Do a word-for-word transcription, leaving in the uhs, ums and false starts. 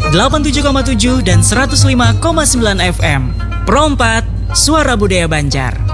delapan puluh tujuh koma tujuh dan seratus lima koma sembilan F M. Pro empat, Suara Budaya Banjar.